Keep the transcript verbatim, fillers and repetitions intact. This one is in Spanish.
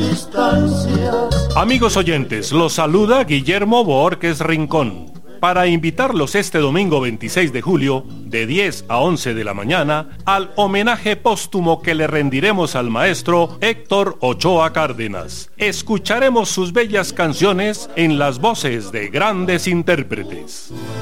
distancias. Amigos oyentes, los saluda Guillermo Borges Rincón para invitarlos este domingo veintiséis de julio de diez a once de la mañana al homenaje póstumo que le rendiremos al maestro Héctor Ochoa Cárdenas. Escucharemos sus bellas canciones en las voces de grandes intérpretes.